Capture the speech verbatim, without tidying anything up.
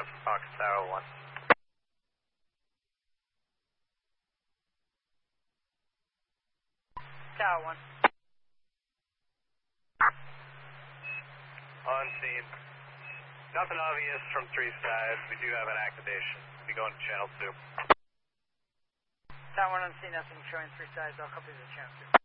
That's Fox Tower one. Tower one. On scene. Nothing obvious from three sides. We do have an activation. We go into channel two. Tower one on scene, nothing showing three sides. I'll copy the channel two.